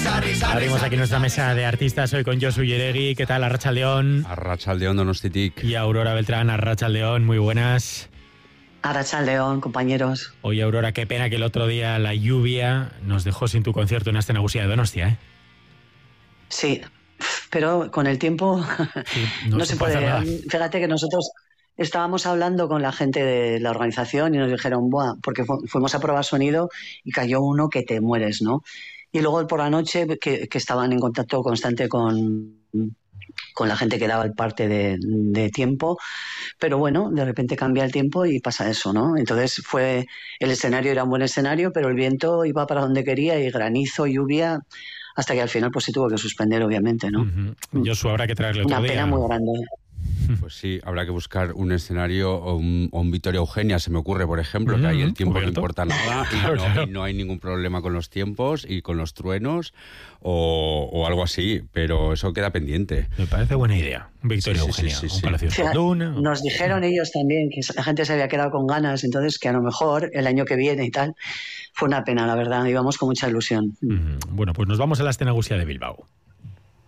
Abrimos aquí nuestra mesa de artistas hoy con Josu Yeregui. ¿Qué tal? Arratsaldeon. Arratsaldeon, Donostitik. Y Aurora Beltrán. Arratsaldeon, muy buenas. Arratsaldeon, compañeros. Oye, Aurora, qué pena que el otro día la lluvia nos dejó sin tu concierto en Aste Nagusia de Donostia, ¿eh? Sí, pero con el tiempo Sí, no se puede. nada. Fíjate que nosotros estábamos hablando con la gente de la organización y nos dijeron, buah, porque fuimos a probar sonido y cayó uno que te mueres, ¿no? Y luego por la noche que estaban en contacto constante con la gente que daba el parte de tiempo, pero bueno, de repente cambia el tiempo y pasa eso, ¿no? Entonces el escenario era un buen escenario, pero el viento iba para donde quería y granizo, lluvia, hasta que al final pues se tuvo que suspender, obviamente, ¿no? Josu, habrá que traerle otro Una día. pena muy grande. Pues sí, habrá que buscar un escenario o un Victoria Eugenia, se me ocurre, por ejemplo, que ahí el tiempo no cubierto. importa nada Claro. y no hay ningún problema con los tiempos y con los truenos o algo así, pero eso queda pendiente. Me parece buena idea. Victoria Sí, Eugenia, sí, un Palacio de Fíjate, Fortuna. nos dijeron ellos también que la gente se había quedado con ganas, entonces que a lo mejor el año que viene y tal, fue una pena, la verdad, íbamos con mucha ilusión. Bueno, pues nos vamos a la Aste Nagusia de Bilbao.